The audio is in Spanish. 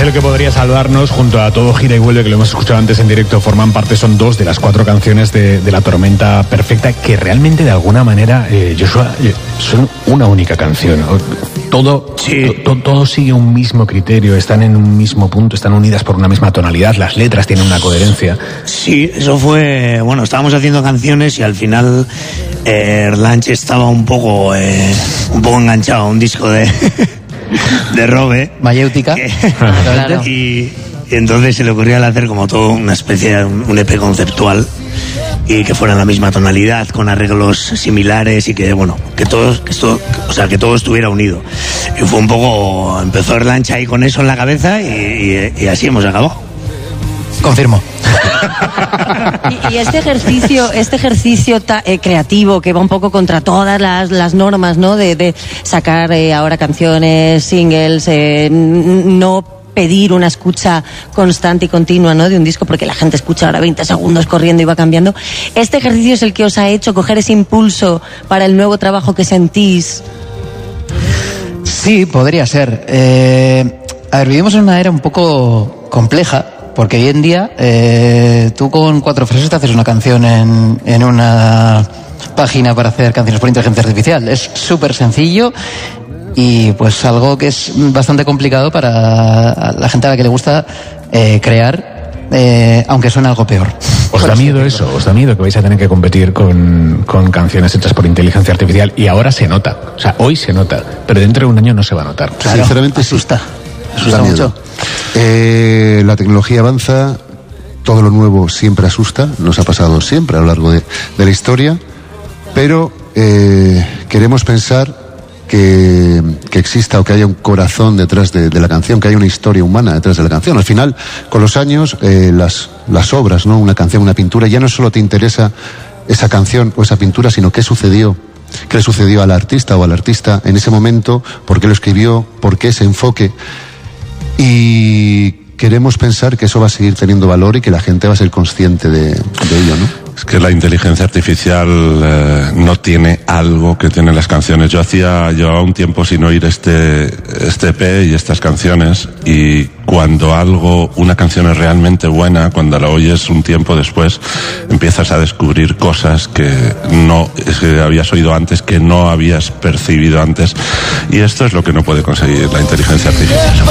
De lo que podría salvarnos, junto a Todo gira y vuelve, que lo hemos escuchado antes en directo, forman parte, son 2 de las 4 canciones de La Tormenta Perfecta, que realmente de alguna manera, Joshua, son una única canción. Todo sigue un mismo criterio, están en un mismo punto, están unidas por una misma tonalidad, las letras tienen una coherencia. Sí, eso fue, bueno, estábamos haciendo canciones y al final Erlanche estaba un poco enganchado a un disco de Robe. Mayéutica. Claro. Y entonces se le ocurrió al hacer como todo una especie de un EP conceptual y que fuera en la misma tonalidad, con arreglos similares y que, bueno, que todo estuviera unido. Y fue un poco, empezó Erlanche ahí con eso en la cabeza y así hemos acabado. Confirmo. Y este ejercicio creativo que va un poco contra todas las normas, ¿no? De sacar ahora canciones, singles, no pedir una escucha constante y continua, ¿no? De un disco, porque la gente escucha ahora 20 segundos corriendo y va cambiando. ¿Este ejercicio es el que os ha hecho coger ese impulso para el nuevo trabajo que sentís? Sí, podría ser. A ver, vivimos en una era un poco compleja, porque hoy en día tú con 4 frases te haces una canción en una página para hacer canciones por inteligencia artificial. Es súper sencillo y pues algo que es bastante complicado para la gente a la que le gusta crear, aunque suene algo peor. ¿Os da miedo eso? ¿Os da miedo que vais a tener que competir con canciones hechas por inteligencia artificial? Y ahora se nota, o sea, hoy se nota, pero dentro de un año no se va a notar. Claro, sinceramente asusta mucho. La tecnología avanza, todo lo nuevo siempre asusta, nos ha pasado siempre a lo largo de la historia, pero queremos pensar que exista o que haya un corazón detrás de la canción, que haya una historia humana detrás de la canción. Al final, con los años, las obras, ¿no? Una canción, una pintura, ya no solo te interesa esa canción o esa pintura, sino qué sucedió, qué le sucedió al artista o al artista en ese momento, por qué lo escribió, por qué ese enfoque. Y queremos pensar que eso va a seguir teniendo valor y que la gente va a ser consciente de ello, ¿no? Es que la inteligencia artificial no tiene algo que tienen las canciones. Llevaba un tiempo sin oír este EP y estas canciones, y cuando una canción es realmente buena, cuando la oyes un tiempo después, empiezas a descubrir cosas que habías oído antes, que no habías percibido antes, y esto es lo que no puede conseguir la inteligencia artificial.